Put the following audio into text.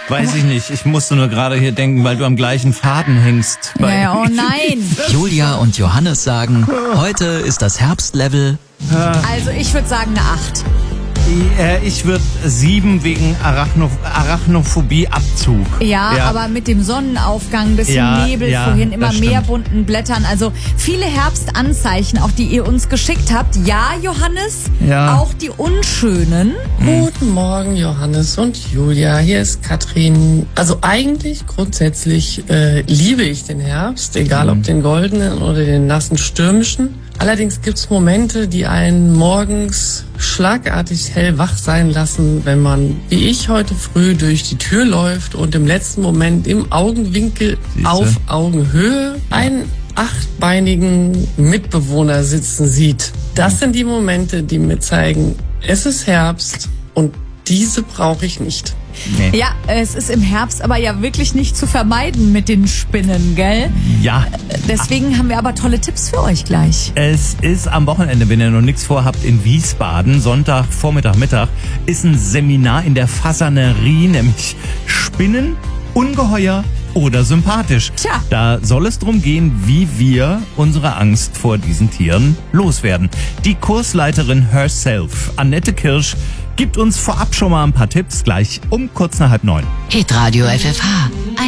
Weiß ich nicht. Ich musste nur gerade hier denken, weil du am gleichen Faden hängst. Ja, oh nein. Julia und Johannes sagen, heute ist das Herbstlevel. Also ich würde sagen eine 8. Ich würde 7 wegen Arachnophobie-Abzug. Ja, aber mit dem Sonnenaufgang, bisschen Nebel vorhin, immer mehr bunten Blättern. Also viele Herbstanzeichen, auch die ihr uns geschickt habt. Ja, Johannes, auch die unschönen. Guten Morgen, Johannes und Julia. Hier ist Katrin. Also eigentlich grundsätzlich liebe ich den Herbst, egal ob den goldenen oder den nassen stürmischen. Allerdings gibt's Momente, die einen morgens schlagartig hellwach sein lassen, wenn man, wie ich heute früh, durch die Tür läuft und im letzten Moment im Augenwinkel auf Augenhöhe einen 8-beinigen Mitbewohner sitzen sieht. Das sind die Momente, die mir zeigen, es ist Herbst und diese brauche ich nicht. Nee. Ja, es ist im Herbst aber ja wirklich nicht zu vermeiden mit den Spinnen, gell? Ja. Deswegen haben wir aber tolle Tipps für euch gleich. Es ist am Wochenende, wenn ihr noch nichts vorhabt, in Wiesbaden, Sonntag, Vormittag, Mittag, ist ein Seminar in der Fasanerie, nämlich Spinnen, Ungeheuer oder sympathisch. Tja. Da soll es drum gehen, wie wir unsere Angst vor diesen Tieren loswerden. Die Kursleiterin herself, Annette Kirsch, gibt uns vorab schon mal ein paar Tipps, gleich um kurz nach 8:30. Hitradio FFH.